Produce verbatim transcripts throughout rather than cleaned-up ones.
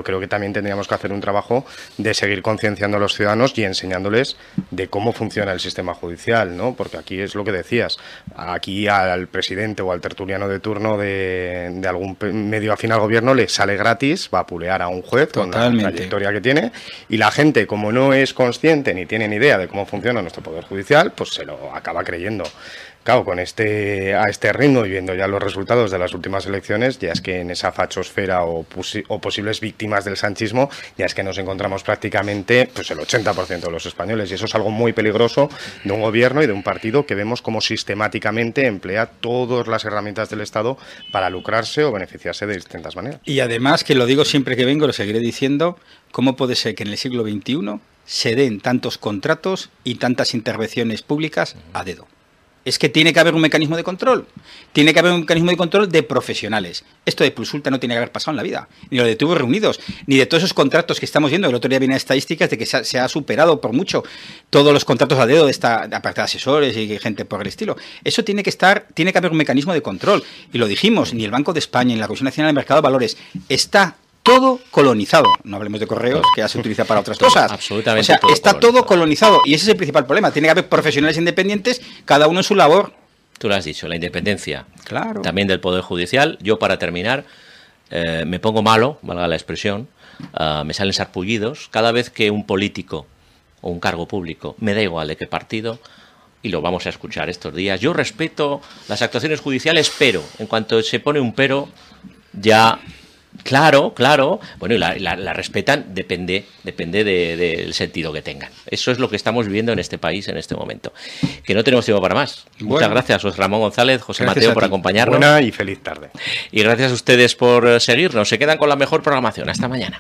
creo que también tendríamos que hacer un trabajo de seguir concienciando a los ciudadanos y enseñándoles de cómo funciona el sistema judicial, ¿no? Porque aquí es lo que decías, aquí al presidente o al tertuliano de turno de, de algún medio afín al gobierno le sale gratis vapulear a un juez Totalmente. con la trayectoria que tiene, y la gente, como no es consciente ni tiene ni idea de cómo funciona nuestro poder judicial, pues se lo acaba creyendo. Claro, con este a este ritmo y viendo ya los resultados de las últimas elecciones, ya es que en esa fachosfera o, posi o posibles víctimas del sanchismo, ya es que nos encontramos prácticamente pues el ochenta por ciento de los españoles, y eso es algo muy peligroso de un gobierno y de un partido que vemos como sistemáticamente emplea todas las herramientas del Estado para lucrarse o beneficiarse de distintas maneras. Y además, que lo digo siempre que vengo, lo seguiré diciendo, ¿cómo puede ser que en el siglo veintiuno se den tantos contratos y tantas intervenciones públicas a dedo? Es que tiene que haber un mecanismo de control, tiene que haber un mecanismo de control de profesionales. Esto de Plusulta no tiene que haber pasado en la vida, ni lo de Tubos Reunidos, ni de todos esos contratos que estamos viendo. El otro día vienen estadísticas de que se ha, se ha superado por mucho todos los contratos a dedo de esta, aparte de asesores y gente por el estilo. Eso tiene que estar, tiene que haber un mecanismo de control. Y lo dijimos, ni el Banco de España, ni la Comisión Nacional del Mercado de Valores, está todo colonizado. No hablemos de correos, que ya se utiliza para otras cosas. Absolutamente. O sea, todo está colonizado. todo colonizado, y ese es el principal problema. Tiene que haber profesionales independientes, cada uno en su labor. Tú lo has dicho, la independencia. Claro. También del Poder Judicial. Yo, para terminar, eh, me pongo malo, valga la expresión, uh, me salen sarpullidos cada vez que un político o un cargo público, me da igual de qué partido, y lo vamos a escuchar estos días. Yo respeto las actuaciones judiciales, pero en cuanto se pone un pero, ya... Claro, claro. Bueno, y la, la, la respetan, depende, depende de, de, del sentido que tengan. Eso es lo que estamos viviendo en este país en este momento. Que no tenemos tiempo para más. Bueno, muchas gracias, José Ramón González, José Mateo, por acompañarnos. Buena y feliz tarde. Y gracias a ustedes por seguirnos. Se quedan con la mejor programación. Hasta mañana.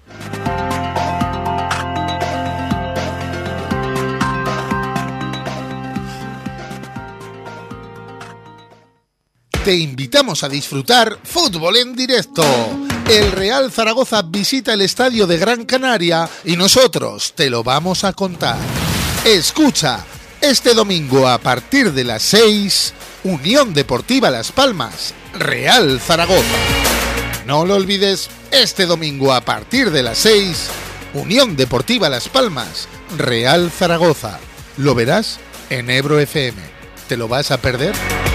Te invitamos a disfrutar fútbol en directo. El Real Zaragoza visita el estadio de Gran Canaria y nosotros te lo vamos a contar. Escucha, este domingo a partir de las seis, Unión Deportiva Las Palmas, Real Zaragoza. No lo olvides, este domingo a partir de las seis, Unión Deportiva Las Palmas, Real Zaragoza. Lo verás en Ebro F M. ¿Te lo vas a perder?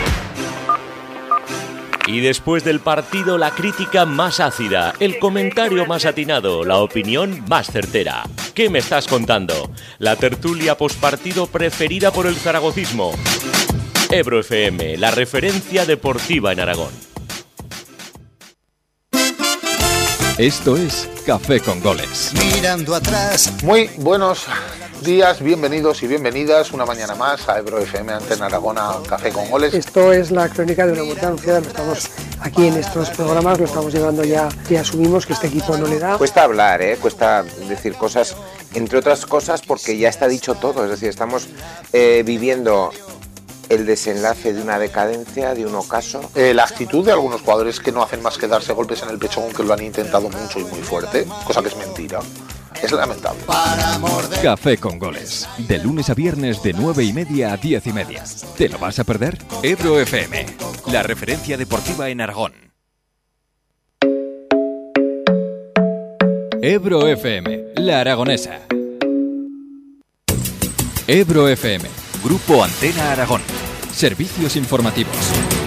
Y después del partido, la crítica más ácida, el comentario más atinado, la opinión más certera. ¿Qué me estás contando? La tertulia pospartido preferida por el zaragocismo. Ebro F M, la referencia deportiva en Aragón. Esto es Café con Goles. Mirando atrás. Muy buenos días, bienvenidos y bienvenidas una mañana más a Ebro F M, Antena Aragona, Café con Goles. Esto es la crónica de una abundancia, lo estamos aquí en estos programas, lo estamos llevando ya, y asumimos que este equipo no le da. Cuesta hablar, ¿eh? Cuesta decir cosas, entre otras cosas porque ya está dicho todo, es decir, estamos eh, viviendo el desenlace de una decadencia, de un ocaso. Eh, la actitud de algunos jugadores que no hacen más que darse golpes en el pecho, aunque lo han intentado mucho y muy fuerte, cosa que es mentira. Es lamentable. Café con Goles. De lunes a viernes de nueve y media a diez y media. ¿Te lo vas a perder? Ebro F M, la referencia deportiva en Aragón. Ebro F M, la aragonesa. Ebro F M, Grupo Antena Aragón. Servicios informativos.